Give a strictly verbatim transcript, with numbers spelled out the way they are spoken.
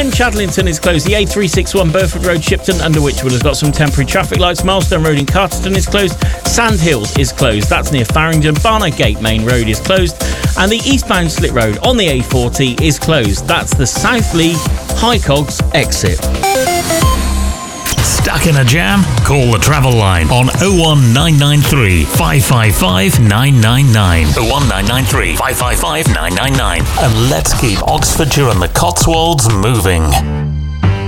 Again, Chadlington is closed. The A three sixty-one Burford Road, Shipton, under Wychwood, has got some temporary traffic lights. Milestone Road in Carterton is closed. Sandhills is closed. That's near Farringdon. Barnard Gate Main Road is closed. And the eastbound Slit Road on the A forty is closed. That's the Southleigh High Cogs exit. Stuck in a jam? Call the travel line on oh one nine nine three, five five five, nine nine nine. oh one nine nine three, five five five, nine nine nine. And let's keep Oxfordshire and the Cotswolds moving.